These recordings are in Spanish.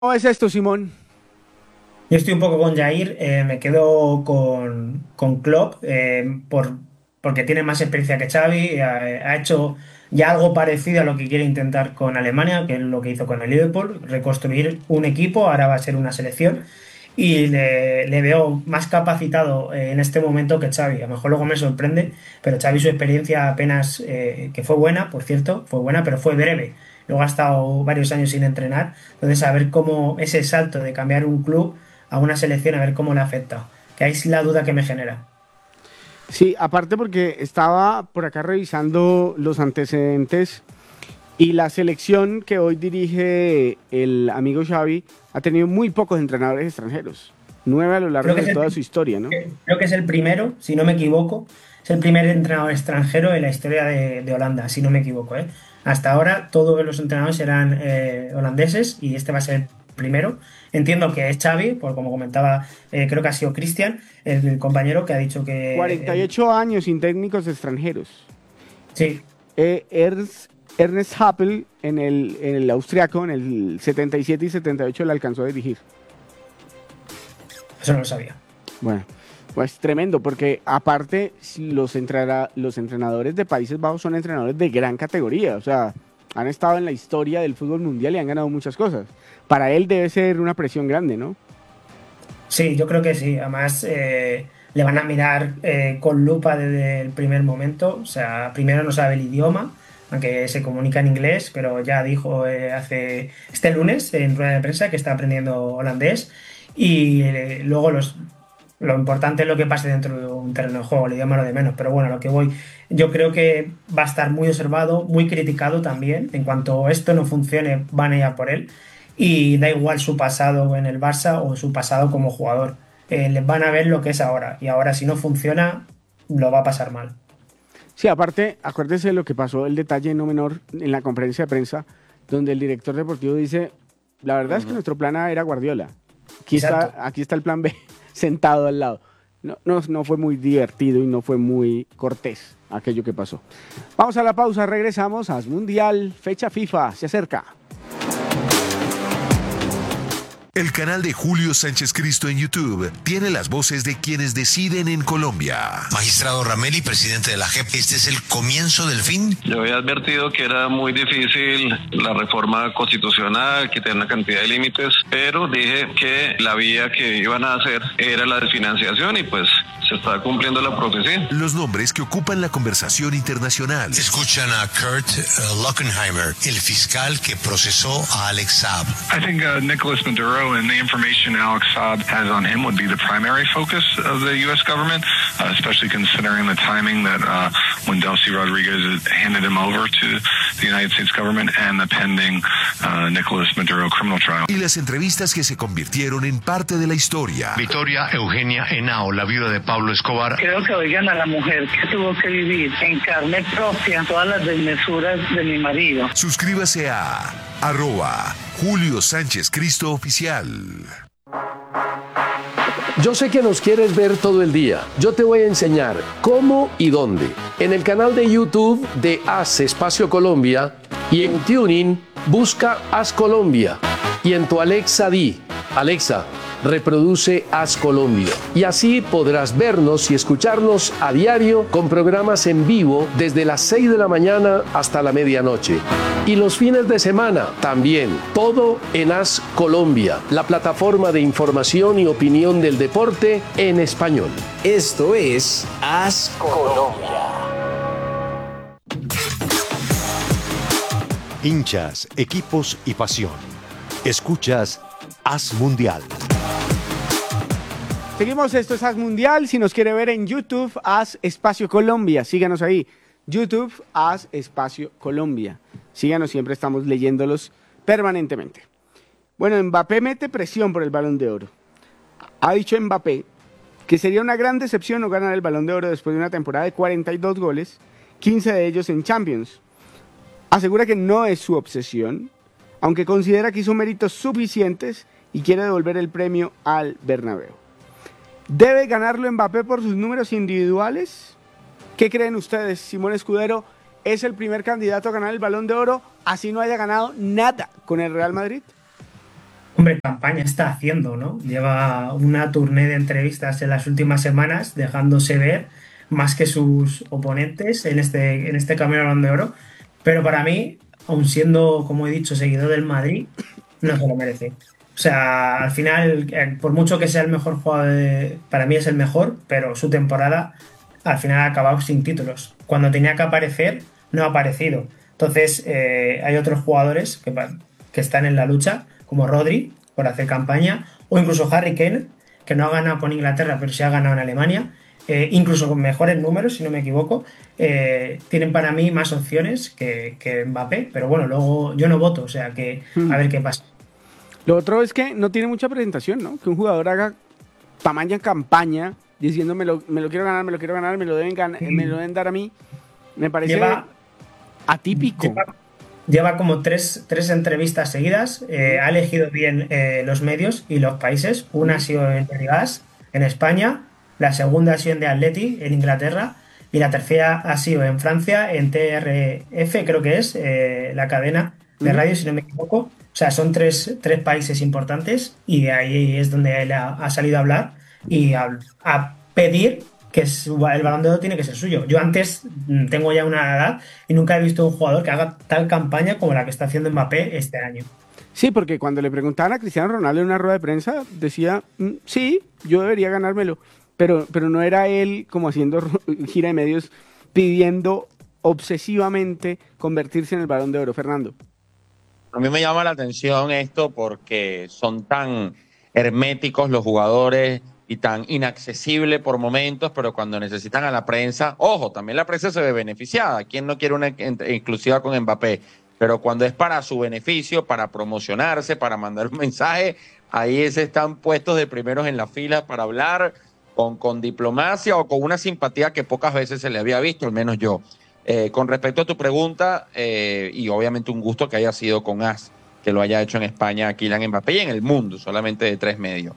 ¿Cómo es esto, Simón? Yo estoy un poco con Jair, me quedo con Klopp porque tiene más experiencia que Xavi, ha hecho ya algo parecido a lo que quiere intentar con Alemania, que es lo que hizo con el Liverpool, reconstruir un equipo, ahora va a ser una selección, y le veo más capacitado en este momento que Xavi. A lo mejor luego me sorprende, pero Xavi su experiencia apenas, que fue buena, por cierto, fue buena, pero fue breve. Luego ha estado varios años sin entrenar, entonces a ver cómo ese salto de cambiar un club a una selección, a ver cómo le afecta. Que ahí es la duda que me genera. Sí, aparte porque estaba por acá revisando los antecedentes y la selección que hoy dirige el amigo Xavi ha tenido muy pocos entrenadores extranjeros, 9 a lo Creo largo que de es toda su historia, ¿no? creo que es el primero, si no me equivoco, es el primer entrenador extranjero en la historia de Holanda, si no me equivoco, ¿eh? Hasta ahora todos los entrenadores eran holandeses y este va a ser el primero. Entiendo que es Xavi, por como comentaba, creo que ha sido Christian, el compañero que ha dicho que 48 años sin técnicos extranjeros. sí, Ernest Happel en el austriaco en el 77 y 78 le alcanzó a dirigir. eso no lo sabía. Bueno, pues tremendo, porque aparte los entrenadores de Países Bajos son entrenadores de gran categoría, o sea, han estado en la historia del fútbol mundial y han ganado muchas cosas. Para él debe ser una presión grande, ¿no? Sí, yo creo que sí. Además, le van a mirar con lupa desde el primer momento. O sea, primero no sabe el idioma, aunque se comunica en inglés, pero ya dijo hace este lunes en rueda de prensa que está aprendiendo holandés. Y luego lo importante es lo que pase dentro de un terreno de juego, el idioma lo de menos. Pero bueno, a lo que voy, yo creo que va a estar muy observado, muy criticado también. En cuanto esto no funcione, van a ir a por él y da igual su pasado en el Barça o su pasado como jugador. Les van a ver lo que es ahora y ahora si no funciona lo va a pasar mal. Sí, aparte, acuérdese de lo que pasó, el detalle no menor en la conferencia de prensa, donde el director deportivo dice, la verdad es que nuestro plan A era Guardiola. Exacto. Aquí está el plan B sentado al lado. No fue muy divertido y no fue muy cortés aquello que pasó. Vamos a la pausa, regresamos a Mundial, fecha FIFA, se acerca. El canal de Julio Sánchez Cristo en YouTube tiene las voces de quienes deciden en Colombia. Magistrado Rameli, presidente de la JEP, ¿este es el comienzo del fin? Yo había advertido que era muy difícil la reforma constitucional, que tenía una cantidad de límites, pero dije que la vía que iban a hacer era la de financiación y pues se está cumpliendo la profecía. Los nombres que ocupan la conversación internacional. Escuchan a Kurt Lockenheimer, el fiscal que procesó a Alex Saab. I think Nicholas Maduro and the information Alex Saab has on him would be the primary focus of the U.S. government, especially considering the timing that when Delcy Rodriguez handed him over to the United States government and the pending Nicholas Maduro criminal trial. Y las entrevistas que se convirtieron en parte de la historia. Victoria Eugenia Henao, la viuda de Pablo Escobar. Creo que oigan a la mujer que tuvo que vivir en carne propia todas las desmesuras de mi marido. Suscríbase a @Julio Sánchez Cristo Oficial. Yo sé que nos quieres ver todo el día. Yo te voy a enseñar cómo y dónde. En el canal de YouTube de Haz Espacio Colombia y en Tuning busca Haz Colombia. Y en tu Alexa di, Alexa, reproduce Haz Colombia. Y así podrás vernos y escucharnos a diario con programas en vivo desde las 6 de la mañana hasta la medianoche. Y los fines de semana también, todo en Haz Colombia, la plataforma de información y opinión del deporte en español. Esto es Haz Colombia. Hinchas, equipos y pasión. Escuchas Haz Mundial. Seguimos, esto es Haz Mundial. Si nos quiere ver en YouTube, Haz Espacio Colombia. Síganos ahí. YouTube, Haz Espacio Colombia. Síganos, siempre estamos leyéndolos permanentemente. Bueno, Mbappé mete presión por el Balón de Oro. Ha dicho Mbappé que sería una gran decepción no ganar el Balón de Oro después de una temporada de 42 goles, 15 de ellos en Champions. Asegura que no es su obsesión, aunque considera que hizo méritos suficientes y quiere devolver el premio al Bernabéu. ¿Debe ganarlo Mbappé por sus números individuales? ¿Qué creen ustedes? Simón Escudero es el primer candidato a ganar el Balón de Oro, así no haya ganado nada con el Real Madrid. Hombre, campaña está haciendo, ¿no? Lleva una tournée de entrevistas en las últimas semanas, dejándose ver más que sus oponentes en este camino al Balón de Oro. Pero para mí, aun siendo, como he dicho, seguidor del Madrid, no se lo merece. O sea, al final, por mucho que sea el mejor jugador, para mí es el mejor, pero su temporada al final ha acabado sin títulos. Cuando tenía que aparecer, no ha aparecido. Entonces, hay otros jugadores que están en la lucha, como Rodri, por hacer campaña, o incluso Harry Kane, que no ha ganado con Inglaterra, pero sí ha ganado en Alemania, incluso con mejores números, si no me equivoco. Tienen para mí más opciones que Mbappé, pero bueno, luego yo no voto, o sea que a ver qué pasa. Lo otro es que no tiene mucha presentación, ¿no? Que un jugador haga tamaña campaña diciendo me lo quiero ganar, me lo quiero ganar, me lo deben dar a mí. Me parece atípico. Lleva como tres entrevistas seguidas. Ha elegido bien los medios y los países. Una ha sido en Gas, en España. La segunda ha sido en The Athletic, en Inglaterra. Y la tercera ha sido en Francia, en TRF, creo que es, la cadena de radio, si no me equivoco. O sea, son tres países importantes y de ahí es donde él ha salido a hablar y a pedir que el Balón de Oro tiene que ser suyo. Yo antes tengo ya una edad y nunca he visto un jugador que haga tal campaña como la que está haciendo Mbappé este año. Sí, porque cuando le preguntaban a Cristiano Ronaldo en una rueda de prensa, decía, sí, yo debería ganármelo, pero no era él como haciendo gira de medios pidiendo obsesivamente convertirse en el Balón de Oro. Fernando. A mí me llama la atención esto porque son tan herméticos los jugadores y tan inaccesibles por momentos, pero cuando necesitan a la prensa, ojo, también la prensa se ve beneficiada. ¿Quién no quiere una exclusiva con Mbappé? Pero cuando es para su beneficio, para promocionarse, para mandar un mensaje, ahí se están puestos de primeros en la fila para hablar con diplomacia o con una simpatía que pocas veces se le había visto, al menos yo. Con respecto a tu pregunta, y obviamente un gusto que haya sido con AS, que lo haya hecho en España Kylian Mbappé y en el mundo, solamente de 3 medios.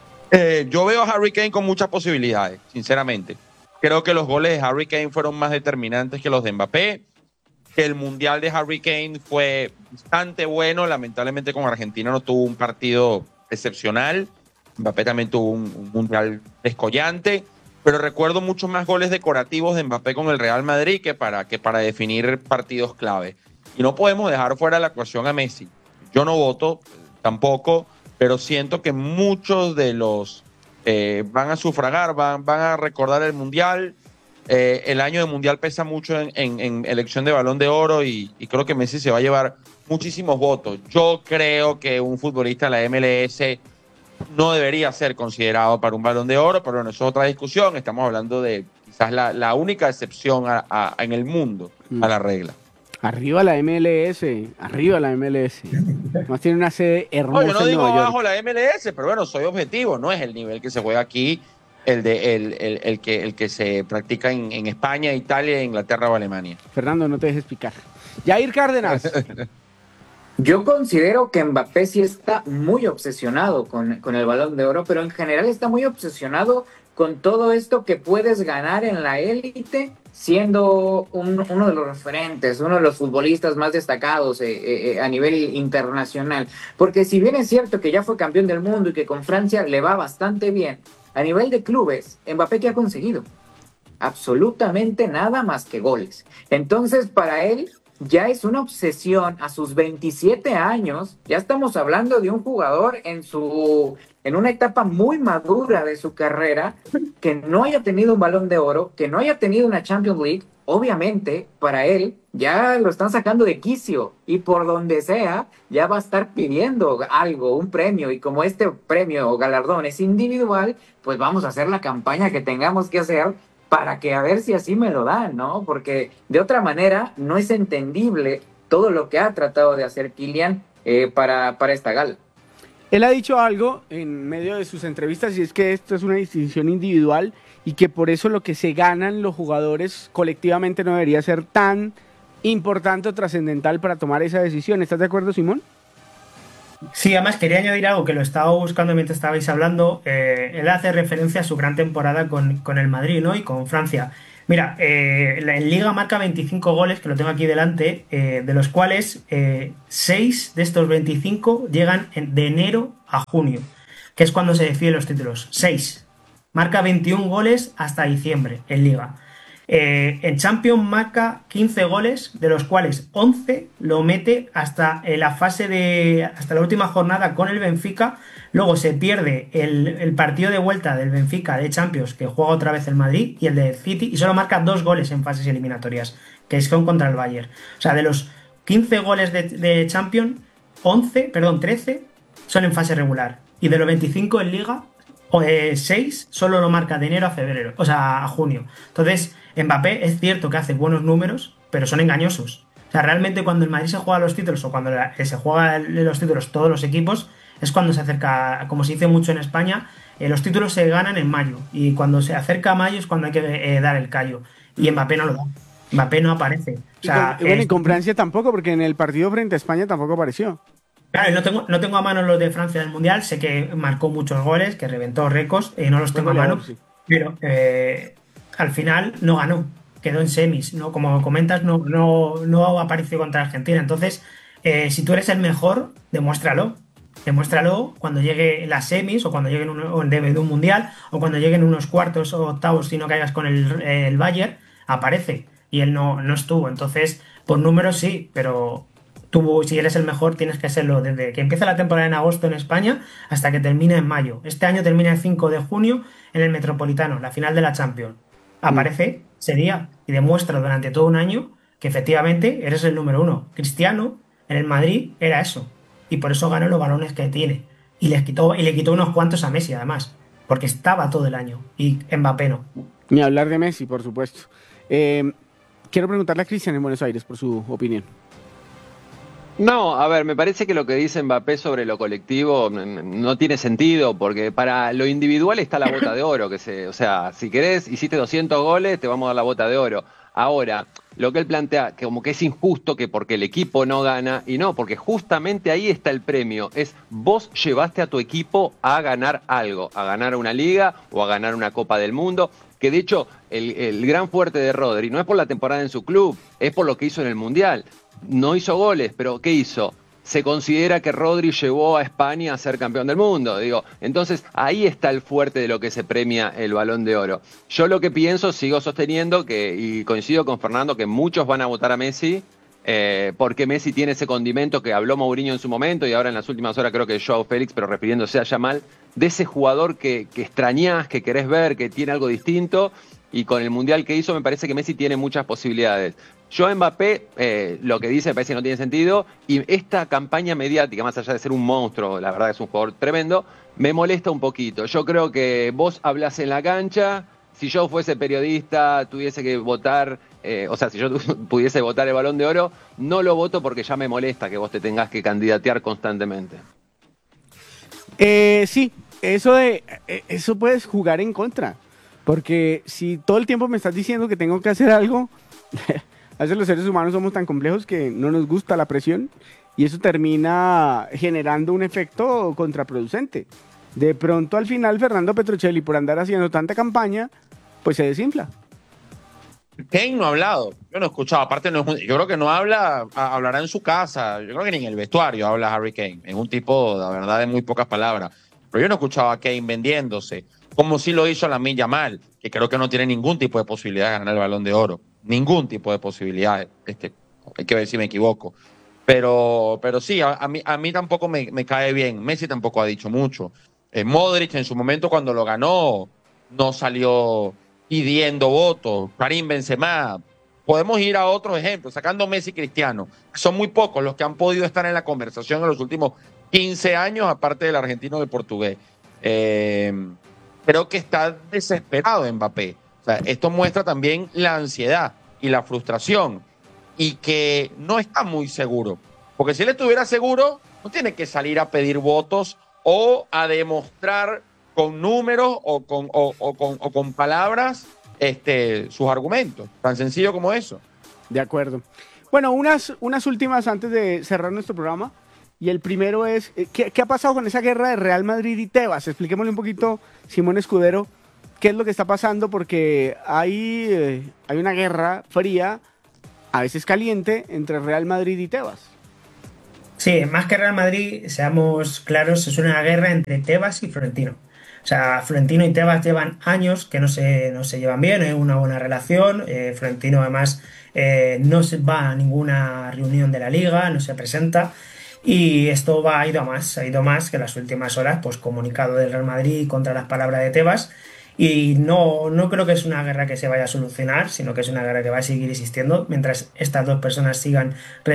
Yo veo a Harry Kane con muchas posibilidades, sinceramente. Creo que los goles de Harry Kane fueron más determinantes que los de Mbappé, que el Mundial de Harry Kane fue bastante bueno, lamentablemente con Argentina no tuvo un partido excepcional, Mbappé también tuvo un Mundial descollante, pero recuerdo muchos más goles decorativos de Mbappé con el Real Madrid que para definir partidos clave. Y no podemos dejar fuera la ecuación a Messi. Yo no voto tampoco, pero siento que muchos de los van a sufragar, van a recordar el Mundial. El año de Mundial pesa mucho en elección de Balón de Oro y creo que Messi se va a llevar muchísimos votos. Yo creo que un futbolista de la MLS no debería ser considerado para un Balón de Oro, pero bueno, eso es otra discusión. Estamos hablando de quizás la única excepción en el mundo a la regla. Arriba la MLS, arriba la MLS. Más tiene una sede hermosa. No, yo no digo en Nueva abajo York. la MLS, pero bueno, soy objetivo. No es el nivel que se juega aquí, el que se practica en España, Italia, Inglaterra o Alemania. Fernando, no te dejes picar. Jair Cárdenas. Yo considero que Mbappé sí está muy obsesionado con el Balón de Oro, pero en general está muy obsesionado con todo esto que puedes ganar en la élite siendo uno de los referentes, uno de los futbolistas más destacados a nivel internacional. Porque si bien es cierto que ya fue campeón del mundo y que con Francia le va bastante bien, a nivel de clubes, Mbappé, ¿qué ha conseguido? Absolutamente nada más que goles. Entonces, para él ya es una obsesión a sus 27 años. Ya estamos hablando de un jugador en una etapa muy madura de su carrera, que no haya tenido un Balón de Oro, que no haya tenido una Champions League. Obviamente, para él ya lo están sacando de quicio y por donde sea ya va a estar pidiendo algo, un premio, y como este premio o galardón es individual, pues vamos a hacer la campaña que tengamos que hacer para que a ver si así me lo dan, ¿no? Porque de otra manera no es entendible todo lo que ha tratado de hacer Kylian para esta gala. Él ha dicho algo en medio de sus entrevistas y es que esto es una distinción individual y que por eso lo que se ganan los jugadores colectivamente no debería ser tan importante o trascendental para tomar esa decisión. ¿Estás de acuerdo, Simón? Sí, además quería añadir algo que lo estaba buscando mientras estabais hablando. Él hace referencia a su gran temporada con el Madrid, ¿no? Y con Francia. Mira, en Liga marca 25 goles, que lo tengo aquí delante, de los cuales 6 de estos 25 llegan de enero a junio, que es cuando se deciden los títulos. 6. Marca 21 goles hasta diciembre en Liga. En Champions marca 15 goles, de los cuales 11 lo mete hasta hasta la última jornada con el Benfica. Luego se pierde el partido de vuelta del Benfica de Champions, que juega otra vez el Madrid, y el de City, y solo marca 2 goles en fases eliminatorias, que son contra el Bayern. O sea, de los 15 goles de Champions, 13 son en fase regular. Y de los 25 en Liga, 6 solo lo marca de enero a febrero, o sea, a junio. Entonces, Mbappé es cierto que hace buenos números, pero son engañosos. O sea, realmente cuando el Madrid se juega los títulos, o cuando se juega los títulos todos los equipos, es cuando se acerca, como se dice mucho en España, los títulos se ganan en mayo. Y cuando se acerca a mayo es cuando hay que dar el callo. Y Mbappé no lo da. Mbappé no aparece. O sea, y con Francia tampoco, porque en el partido frente a España tampoco apareció. Claro, no tengo a mano los de Francia del Mundial. Sé que marcó muchos goles, que reventó récords, no los tengo a mano. Sí. Pero al final no ganó, quedó en semis, ¿no? Como comentas, no apareció contra Argentina. Entonces, si tú eres el mejor, demuéstralo cuando llegue las semis, o cuando lleguen de un mundial, o cuando lleguen unos cuartos o octavos, si no caigas con el Bayern, aparece. Y él no estuvo. Entonces, por números sí, pero tú, si eres el mejor, tienes que serlo desde que empieza la temporada en agosto en España hasta que termine en mayo. Este año termina el 5 de junio en el Metropolitano, la final de la Champions. Aparece ese día y demuestra durante todo un año que efectivamente eres el número 1. Cristiano en el Madrid era eso, y por eso ganó los balones que tiene, y le quitó unos cuantos a Messi además, porque estaba todo el año, y Mbappé no. Ni hablar de Messi, por supuesto. Quiero preguntarle a Cristian en Buenos Aires por su opinión. No, a ver, me parece que lo que dice Mbappé sobre lo colectivo no tiene sentido, porque para lo individual está la bota de oro, o sea, si querés, hiciste 200 goles, te vamos a dar la bota de oro. Ahora, lo que él plantea, que como que es injusto, que porque el equipo no gana, y no, porque justamente ahí está el premio, es vos llevaste a tu equipo a ganar algo, a ganar una liga o a ganar una Copa del Mundo, que de hecho el gran fuerte de Rodri no es por la temporada en su club, es por lo que hizo en el Mundial. No hizo goles, pero ¿qué hizo? Se considera que Rodri llevó a España a ser campeón del mundo, entonces ahí está el fuerte de lo que se premia el Balón de Oro. Yo lo que pienso, sigo sosteniendo y coincido con Fernando, que muchos van a votar a Messi, porque Messi tiene ese condimento que habló Mourinho en su momento, y ahora en las últimas horas creo que Joao Félix, pero refiriéndose a Yamal, de ese jugador que extrañás, que querés ver, que tiene algo distinto, y con el Mundial que hizo me parece que Messi tiene muchas posibilidades. Yo a Mbappé, lo que dice me parece que no tiene sentido, y esta campaña mediática, más allá de ser un monstruo, la verdad que es un jugador tremendo, me molesta un poquito. Yo creo que vos hablás en la cancha, si yo fuese periodista, tuviese que votar, si yo pudiese votar el Balón de Oro, no lo voto porque ya me molesta que vos te tengas que candidatear constantemente. Sí, eso puedes jugar en contra, porque si todo el tiempo me estás diciendo que tengo que hacer algo... A veces los seres humanos somos tan complejos que no nos gusta la presión, y eso termina generando un efecto contraproducente. De pronto al final Fernando Petrocelli, por andar haciendo tanta campaña, pues se desinfla. Kane no ha hablado, yo no he escuchado, aparte yo creo que no hablará en su casa, yo creo que ni en el vestuario habla Harry Kane, es un tipo, la verdad, de muy pocas palabras, pero yo no he escuchado a Kane vendiéndose, como sí lo hizo Lamine Yamal, que creo que no tiene ningún tipo de posibilidad de ganar el Balón de Oro. Ningún tipo de posibilidad, hay que ver si me equivoco. Pero sí, a mí tampoco me cae bien. Messi tampoco ha dicho mucho. Modric en su momento cuando lo ganó no salió pidiendo votos. Karim Benzema. Podemos ir a otros ejemplos, sacando Messi y Cristiano. Son muy pocos los que han podido estar en la conversación en los últimos 15 años, aparte del argentino y del portugués. Creo que está desesperado Mbappé. O sea, esto muestra también la ansiedad y la frustración, y que no está muy seguro. Porque si él estuviera seguro, no tiene que salir a pedir votos o a demostrar con números o con palabras sus argumentos. Tan sencillo como eso. De acuerdo. Bueno, unas últimas antes de cerrar nuestro programa. Y el primero es, ¿qué ha pasado con esa guerra de Real Madrid y Tebas? Expliquémosle un poquito, Simón Escudero, qué es lo que está pasando, porque hay una guerra fría, a veces caliente, entre Real Madrid y Tebas. Sí, más que Real Madrid, seamos claros, es una guerra entre Tebas y Florentino. O sea, Florentino y Tebas llevan años que no se llevan bien, es una buena relación. Florentino además no se va a ninguna reunión de la liga, no se presenta. Y esto ha ido a más que en las últimas horas, pues comunicado del Real Madrid contra las palabras de Tebas. Y no creo que es una guerra que se vaya a solucionar, sino que es una guerra que va a seguir existiendo mientras estas dos personas sigan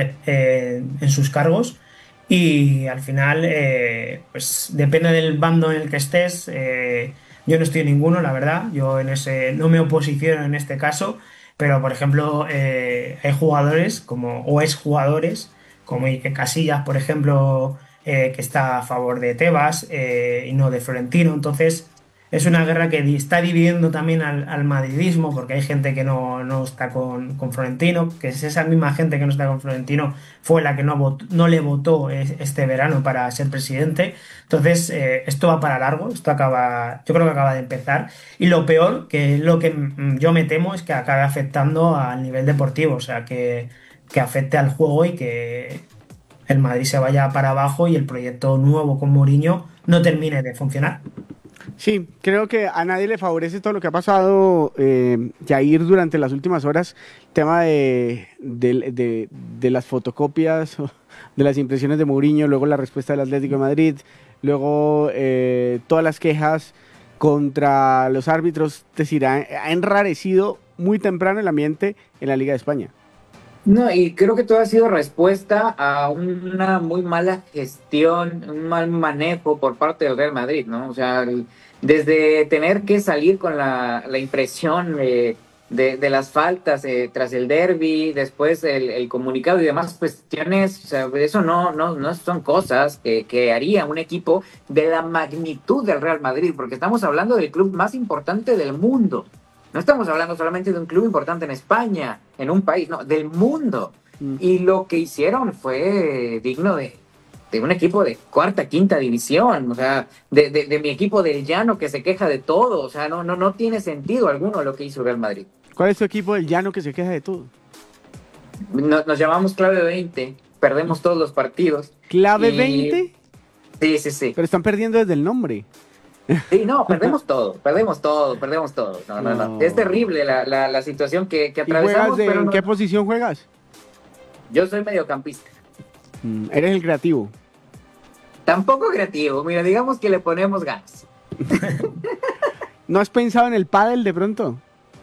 en sus cargos. Y al final, pues depende del bando en el que estés. Yo no estoy en ninguno, la verdad. Yo no me oposiciono en este caso. Pero, por ejemplo, hay jugadores o exjugadores, como Iker Casillas, por ejemplo, que está a favor de Tebas y no de Florentino. Entonces, es una guerra que está dividiendo también al madridismo, porque hay gente que no está con Florentino, que es esa misma gente que no está con Florentino, fue la que no le votó este verano para ser presidente. Entonces, esto va para largo, yo creo que acaba de empezar. Y lo peor, que lo que yo me temo, es que acabe afectando al nivel deportivo, o sea, que afecte al juego y que el Madrid se vaya para abajo y el proyecto nuevo con Mourinho no termine de funcionar. Sí, creo que a nadie le favorece todo lo que ha pasado, Jair, durante las últimas horas. El tema de las fotocopias, de las impresiones de Mourinho, luego la respuesta del Atlético de Madrid, luego todas las quejas contra los árbitros. Es decir, ha enrarecido muy temprano el ambiente en la Liga de España. No, y creo que todo ha sido respuesta a una muy mala gestión, un mal manejo por parte del Real Madrid, ¿no? O sea, desde tener que salir con la impresión de las faltas tras el derbi, después el comunicado y demás cuestiones, o sea, eso no son cosas que haría un equipo de la magnitud del Real Madrid, porque estamos hablando del club más importante del mundo. No estamos hablando solamente de un club importante en España, en un país, no, del mundo. Y lo que hicieron fue digno de un equipo de cuarta, quinta división, o sea, de mi equipo del Llano que se queja de todo, o sea, no tiene sentido alguno lo que hizo Real Madrid. ¿Cuál es tu equipo del Llano que se queja de todo? Nos llamamos Clave 20, perdemos todos los partidos. ¿Clave 20? Sí. Pero están perdiendo desde el nombre. Sí, no, perdemos todo. No. Es terrible la situación que atravesamos. ¿En qué posición juegas? Yo soy mediocampista. ¿Eres el creativo? Tampoco creativo, mira, digamos que le ponemos ganas. ¿No has pensado en el pádel de pronto?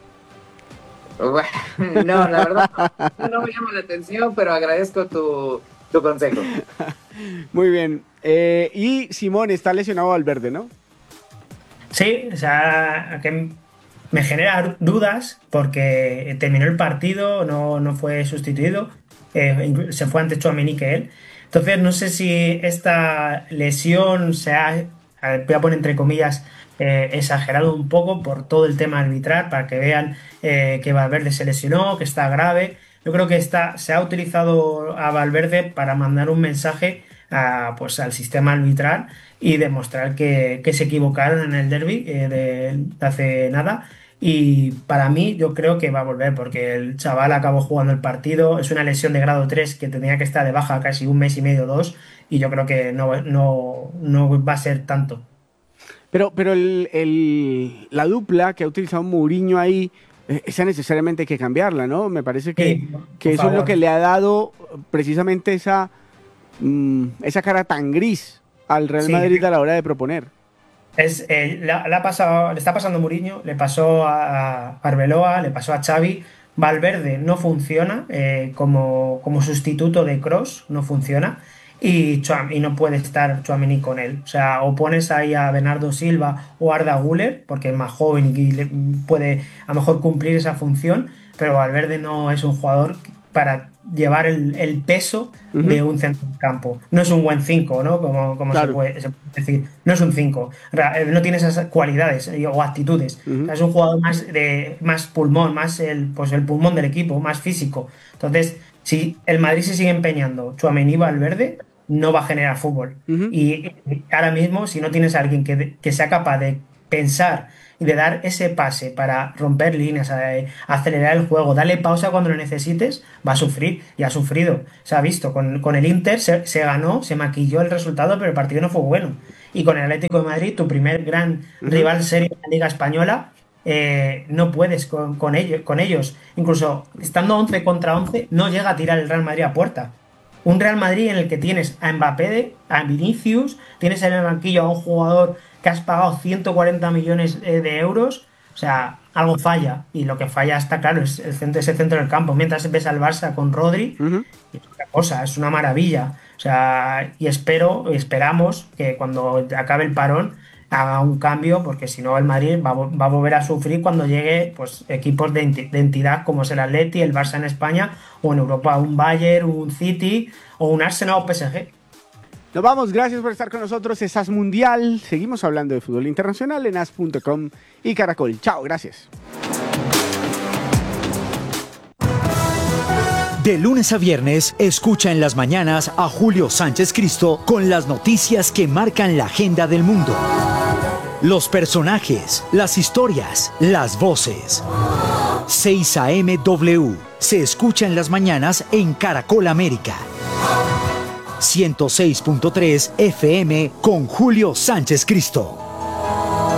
No, la verdad no me llama la atención, pero agradezco tu consejo. Muy bien. Y Simón, está lesionado Valverde, ¿no? Sí, o sea, que me genera dudas porque terminó el partido, no fue sustituido, se fue antes Tchouaméni que él. Entonces no sé si esta lesión voy a poner entre comillas, exagerado un poco por todo el tema arbitral, para que vean que Valverde se lesionó, que está grave. Yo creo que se ha utilizado a Valverde para mandar un mensaje pues al sistema arbitral y demostrar que se equivocaron en el derbi de hace nada. Y para mí, yo creo que va a volver, porque el chaval acabó jugando el partido. Es una lesión de grado 3 que tenía que estar de baja casi un mes y medio, 2, y yo creo que no va a ser tanto. Pero la dupla que ha utilizado Mourinho ahí, esa necesariamente hay que cambiarla, ¿no? Me parece que eso es lo que le ha dado precisamente esa cara tan gris al Real Madrid a la hora de proponer. Le está pasando a Mourinho, le pasó a Arbeloa, le pasó a Xavi. Valverde no funciona como sustituto de Kroos, no funciona, y no puede estar Tchouaméni con él. O sea, o pones ahí a Bernardo Silva o Arda Güler, porque es más joven y puede a lo mejor cumplir esa función, pero Valverde no es un jugador para llevar el peso de un centrocampo. No es un buen 5, ¿no? Como claro. se puede decir. No es un 5. No tiene esas cualidades o actitudes. O sea, es un jugador más pulmón, más el pulmón del equipo, más físico. Entonces, si el Madrid se sigue empeñando Tchouaméni y Valverde, no va a generar fútbol. Y ahora mismo, si no tienes a alguien que sea capaz de pensar y de dar ese pase para romper líneas, acelerar el juego, darle pausa cuando lo necesites, va a sufrir y ha sufrido. Se ha visto, con el Inter se ganó, se maquilló el resultado, pero el partido no fue bueno. Y con el Atlético de Madrid, tu primer gran rival serio de la Liga Española, no puedes con ellos. Incluso estando 11 contra 11, no llega a tirar el Real Madrid a puerta. Un Real Madrid en el que tienes a Mbappé, a Vinicius, tienes en el banquillo a un jugador que has pagado 140 millones de euros, o sea, algo falla, y lo que falla está claro, es ese centro del campo. Mientras ves al Barça con Rodri, es otra cosa, es una maravilla. O sea, y esperamos que cuando acabe el parón haga un cambio, porque si no el Madrid va a volver a sufrir cuando llegue pues equipos de entidad como es el Atleti, el Barça en España, o en Europa un Bayern, un City, o un Arsenal o PSG. Nos vamos, gracias por estar con nosotros. Es As Mundial. Seguimos hablando de fútbol internacional en as.com y Caracol. Chao, gracias. De lunes a viernes, escucha en las mañanas a Julio Sánchez Cristo con las noticias que marcan la agenda del mundo. Los personajes, las historias, las voces. 6 AM W. Se escucha en las mañanas en Caracol América. 106.3 FM con Julio Sánchez Cristo.